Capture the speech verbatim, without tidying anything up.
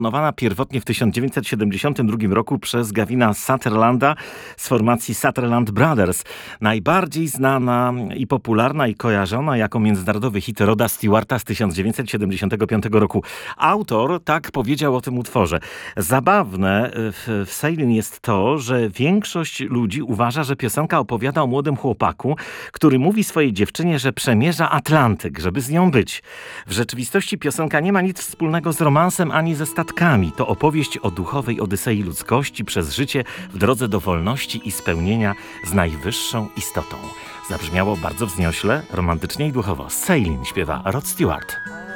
zakomponowana pierwotnie w tysiąc dziewięćset siedemdziesiątym drugim roku przez Gavina Sutherlanda z formacji Sutherland Brothers. Najbardziej znana i popularna i kojarzona jako międzynarodowy hit Roda Stewarta z tysiąc dziewięćset siedemdziesiątego piątego roku. Autor tak powiedział o tym utworze. Zabawne w, w Sailing jest to, że większość ludzi uważa, że piosenka opowiada o młodym chłopaku, który mówi swojej dziewczynie, że przemierza Atlantyk, żeby z nią być. W rzeczywistości piosenka nie ma nic wspólnego z romansem ani ze statkami. To opowieść o duchowej odysei ludzkości przez życie w drodze do wolności i spełnienia z najwyższą istotą. Zabrzmiało bardzo wzniośle, romantycznie i duchowo. Sailing śpiewa Rod Stewart.